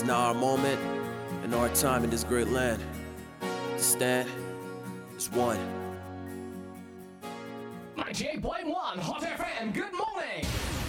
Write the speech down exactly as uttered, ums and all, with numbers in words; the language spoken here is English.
It's now our moment and our time in this great land. To stand as one. ninety-eight point one Hot F M, good morning!